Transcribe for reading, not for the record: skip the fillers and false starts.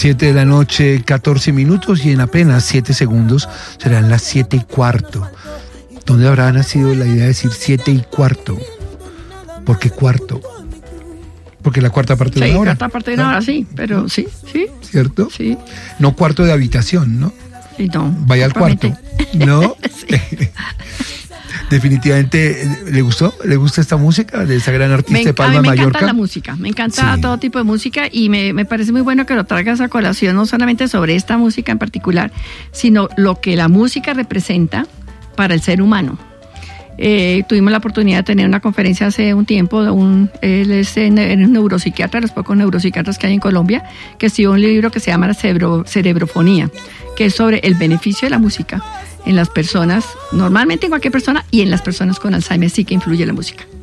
7 de la noche, 14 minutos, y en apenas 7 segundos serán las 7:15. ¿Dónde habrá nacido la idea de decir 7:15? ¿Por qué cuarto? Porque la cuarta parte de una hora. Sí, cuarta parte de una hora, sí, pero sí. ¿Cierto? Sí. No cuarto de habitación, ¿no? Sí, no. Vaya al cuarto, ¿no? Sí. Definitivamente, ¿le gustó? ¿Le gusta esta música de esta gran artista de Palma de Mallorca? Me encanta la música, me encanta todo tipo de música, y me parece muy bueno que lo traigas a colación, no solamente sobre esta música en particular, sino lo que la música representa para el ser humano. Tuvimos la oportunidad de tener una conferencia hace un tiempo, él es un neuropsiquiatra, los pocos neuropsiquiatras que hay en Colombia, que escribió un libro que se llama La Cerebrofonía, que es sobre el beneficio de la música en las personas, normalmente en cualquier persona, y en las personas con Alzheimer sí que influye la música.